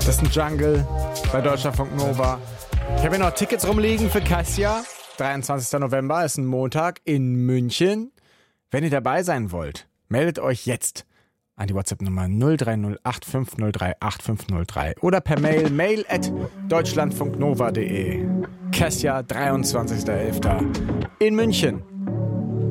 Das ist ein Jungle bei Deutschlandfunk Nova. Ich habe hier noch Tickets rumliegen für Cassia. 23. November ist ein Montag in München. Wenn ihr dabei sein wollt, meldet euch jetzt an die WhatsApp-Nummer 03085038503 oder per mail@deutschlandfunknova.de. Cassia, 23.11. in München.